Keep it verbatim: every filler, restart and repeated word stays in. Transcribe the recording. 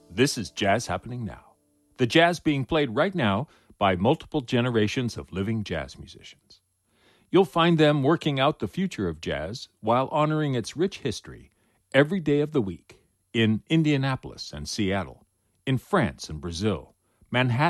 This is Jazz Happening Now, the jazz being played right now by multiple generations of living jazz musicians. You'll find them working out the future of jazz while honoring its rich history every day of the week in Indianapolis and Seattle, in France and Brazil, Manhattan